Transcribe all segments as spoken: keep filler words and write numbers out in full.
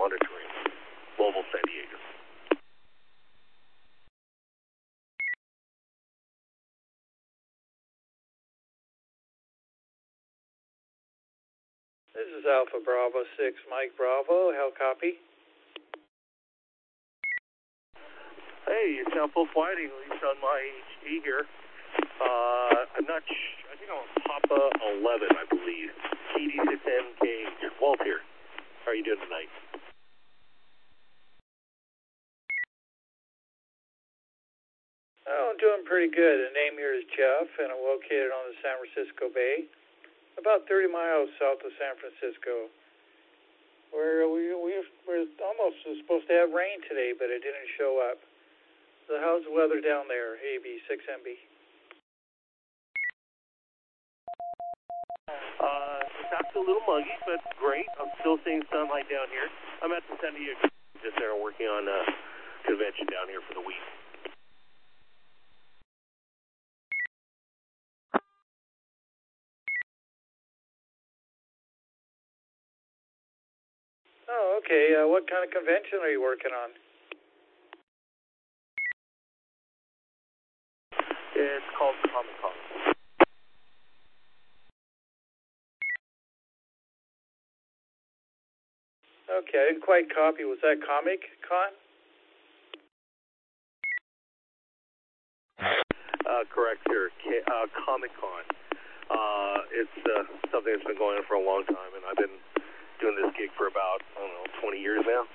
hundred Kareem, Louisville, San Diego. This is Alpha Bravo six, Mike Bravo. How copy? Hey, it's Alpha Whiting, at least on my H D here. Uh, I'm not sh- I think I'm on Papa eleven, I believe. T D six N K. Walt here. How are you doing tonight? Oh, I'm doing pretty good. The name here is Jeff, and I'm located on the San Francisco Bay, about thirty miles south of San Francisco. Where we, we, we're almost supposed to have rain today, but it didn't show up. So how's the weather down there, A B six M B? Uh, it's actually a little muggy, but great. I'm still seeing sunlight down here. I'm at the San Diego just there working on a convention down here for the week. Oh, okay. Uh, what kind of convention are you working on? It's called Comic Con. Okay, I didn't quite copy. Was that Comic Con? Uh, correct, sir. Uh, Comic Con. Uh, it's uh, something that's been going on for a long time, and I've been doing this gig for about, I don't know, twenty years now.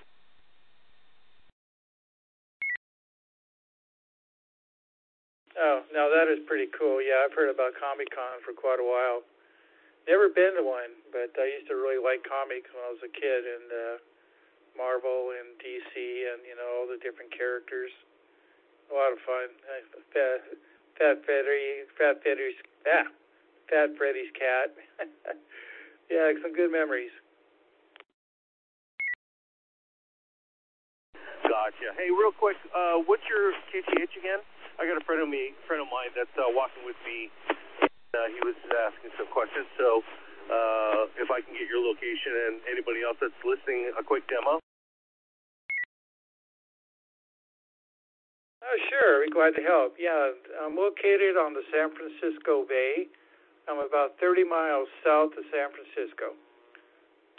Oh, no, that is pretty cool. Yeah, I've heard about Comic Con for quite a while. Never been to one, but I used to really like comics when I was a kid, and uh, Marvel and D C, and you know all the different characters. A lot of fun. Fat, Fat Freddy, Fat Freddy's, ah, Fat Freddy's cat. Yeah, some good memories. Gotcha. Hey, real quick, uh, what's your K T H again? I got a friend of me, friend of mine that's uh, walking with me. Uh, he was asking some questions, so uh, if I can get your location and anybody else that's listening, a quick demo. Oh, sure. I'd be glad to help. Yeah, I'm located on the San Francisco Bay. I'm about thirty miles south of San Francisco.